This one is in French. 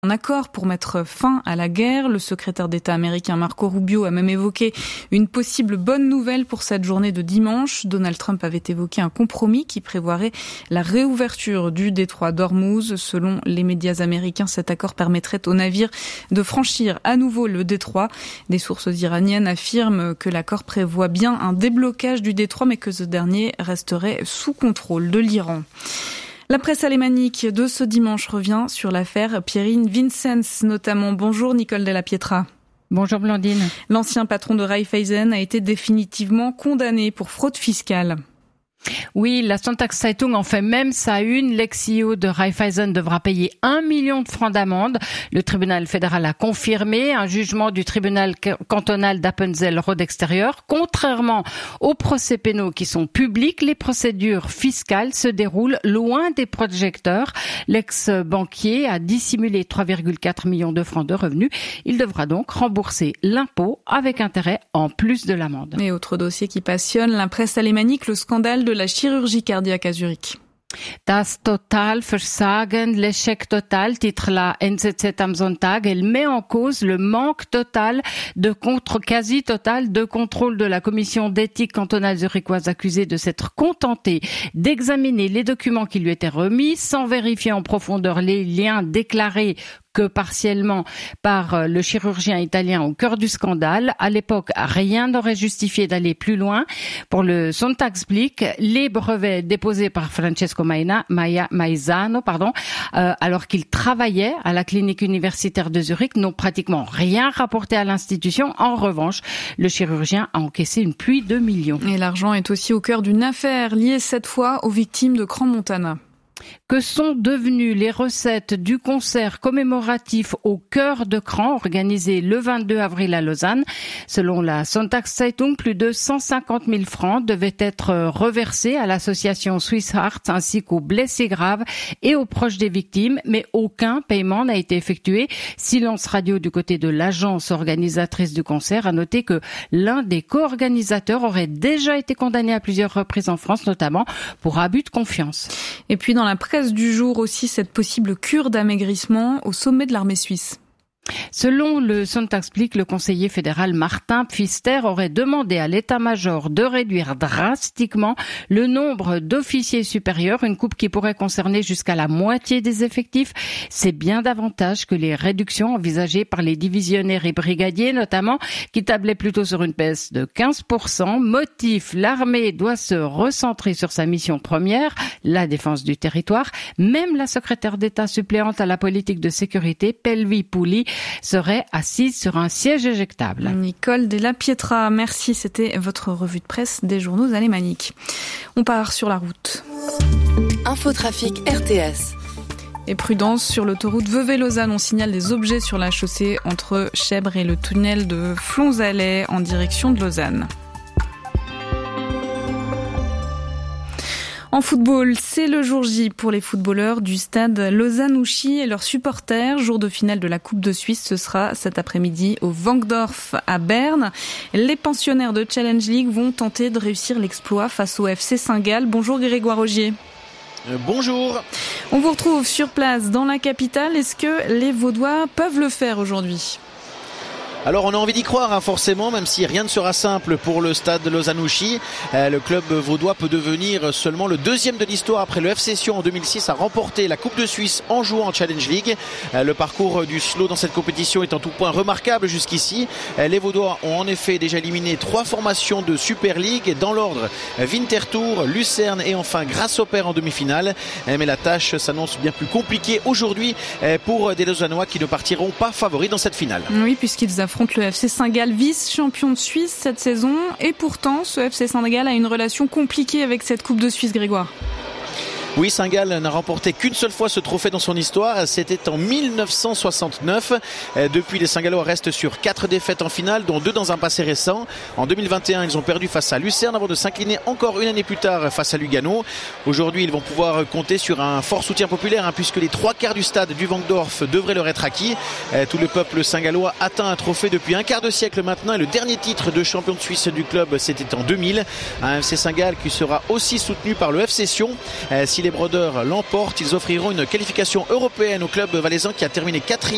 Un accord pour mettre fin à la guerre. Le secrétaire d'État américain Marco Rubio a même évoqué une possible bonne nouvelle pour cette journée de dimanche. Donald Trump avait évoqué un compromis qui prévoirait la réouverture du détroit d'Ormuz. Selon les médias américains, cet accord permettrait aux navires de franchir à nouveau le détroit. Des sources iraniennes affirment que l'accord prévoit bien un déblocage du détroit, mais que ce dernier resterait sous contrôle de l'Iran. La presse alémanique de ce dimanche revient sur l'affaire Pierin Vincenz notamment. Bonjour Nicole Della Pietra. Bonjour Blandine. L'ancien patron de Raiffeisen a été définitivement condamné pour fraude fiscale. Oui, la Sonntagszeitung en fait même sa une. L'ex-CEO de Raiffeisen devra payer 1 million de francs d'amende. Le tribunal fédéral a confirmé un jugement du tribunal cantonal d'Appenzell-Rhodes extérieur. Contrairement aux procès pénaux qui sont publics, les procédures fiscales se déroulent loin des projecteurs. L'ex-banquier a dissimulé 3,4 millions de francs de revenus. Il devra donc rembourser l'impôt avec intérêt en plus de l'amende. Et autre dossier qui passionne la presse alémanique, le scandale de la chirurgie cardiaque à Zurich. Das Totalversagen, l'échec total, titre la NZZ am Sonntag. Elle met en cause le manque total quasi total de contrôle de la commission d'éthique cantonale zurichoise accusée de s'être contentée d'examiner les documents qui lui étaient remis sans vérifier en profondeur les liens déclarés que partiellement par le chirurgien italien au cœur du scandale. À l'époque, rien n'aurait justifié d'aller plus loin. Pour le Sonntagsblick, les brevets déposés par Francesco Maizano, alors qu'il travaillait à la clinique universitaire de Zurich, n'ont pratiquement rien rapporté à l'institution. En revanche, le chirurgien a encaissé une pluie de millions. Et l'argent est aussi au cœur d'une affaire liée cette fois aux victimes de Crans-Montana. Que sont devenues les recettes du concert commémoratif au cœur de Cran, organisé le 22 avril à Lausanne? Selon la Sonntagszeitung, plus de 150 000 francs devaient être reversés à l'association Swiss Heart ainsi qu'aux blessés graves et aux proches des victimes, mais aucun paiement n'a été effectué. Silence radio du côté de l'agence organisatrice du concert a noté que l'un des co-organisateurs aurait déjà été condamné à plusieurs reprises en France, notamment pour abus de confiance. Et puis dans la presse du jour aussi, cette possible cure d'amaigrissement au sommet de l'armée suisse. Selon le Sonntagsblick, le conseiller fédéral Martin Pfister aurait demandé à l'état-major de réduire drastiquement le nombre d'officiers supérieurs, une coupe qui pourrait concerner jusqu'à la moitié des effectifs. C'est bien davantage que les réductions envisagées par les divisionnaires et brigadiers, notamment, qui tablaient plutôt sur une baisse de 15%. Motif, l'armée doit se recentrer sur sa mission première, la défense du territoire. Même la secrétaire d'État suppléante à la politique de sécurité, Pelvi Pouli, serait assise sur un siège éjectable. Nicole Della Pietra, merci. C'était votre revue de presse des journaux alémaniques. On part sur la route. Infotrafic RTS. Et prudence sur l'autoroute Vevey-Lausanne. On signale des objets sur la chaussée entre Chèvres et le tunnel de Flonzalais en direction de Lausanne. En football, c'est le jour J pour les footballeurs du stade Lausanne-Ouchy et leurs supporters. Jour de finale de la Coupe de Suisse, ce sera cet après-midi au Wankdorf à Berne. Les pensionnaires de Challenge League vont tenter de réussir l'exploit face au FC Saint-Gall. Bonjour Grégoire Augier. Bonjour. On vous retrouve sur place dans la capitale. Est-ce que les Vaudois peuvent le faire aujourd'hui ? Alors on a envie d'y croire forcément, même si rien ne sera simple pour le stade de Lausanne-Ouchy. Le club vaudois peut devenir seulement le deuxième de l'histoire après le FC Sion en 2006 à remporter la Coupe de Suisse en jouant en Challenge League. Le parcours du SLO dans cette compétition est en tout point remarquable jusqu'ici. Les Vaudois ont en effet déjà éliminé 3 formations de Super League dans l'ordre Winterthur, Lucerne et enfin Grasshopper en demi-finale. Mais la tâche s'annonce bien plus compliquée aujourd'hui pour des Lausannois qui ne partiront pas favoris dans cette finale. Oui, puisqu'ils affronte le FC Saint-Gall, vice-champion de Suisse cette saison. Et pourtant, ce FC Saint-Gall a une relation compliquée avec cette Coupe de Suisse, Grégoire. Oui, Saint-Gall n'a remporté qu'une seule fois ce trophée dans son histoire. C'était en 1969. Depuis, les Saint-Gallois restent sur 4 défaites en finale, dont 2 dans un passé récent. En 2021, ils ont perdu face à Lucerne avant de s'incliner encore une année plus tard face à Lugano. Aujourd'hui, ils vont pouvoir compter sur un fort soutien populaire, puisque les 3/4 du stade du Wankdorf devraient leur être acquis. Tout le peuple saint-gallois atteint un trophée depuis un quart de siècle maintenant. Et le dernier titre de champion de Suisse du club, c'était en 2000. Un FC Saint-Gall qui sera aussi soutenu par le FC Sion. Si les Brodeurs l'emportent, ils offriront une qualification européenne au club valaisan qui a terminé 4e